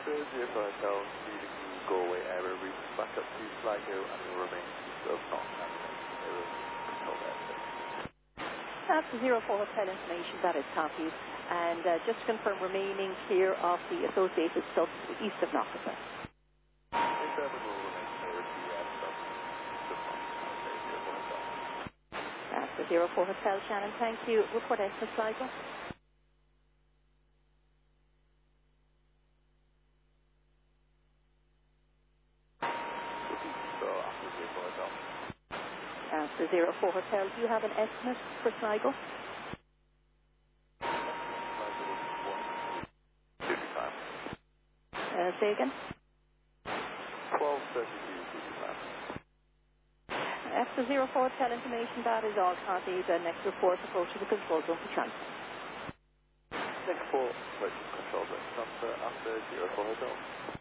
After 04 Hotel, leaving the Galway area, reach back up to Sligo and will remain to not control airspace. After 04 Hotel information, that is copied. And just to confirm, remaining clear of the associated subs east of Knockasha. Will remain clear of the subs east of Knockasha. After 04 Hotel, Shannon, thank you. Report S for Sligo. After 04 Hotel, do you have an estimate for Sligo? Say again? 12:32 time. After 04 Hotel information, that is all copied. The next report approach to the control zone for transfer. Next 4, control zone transfer after 04 Hotel.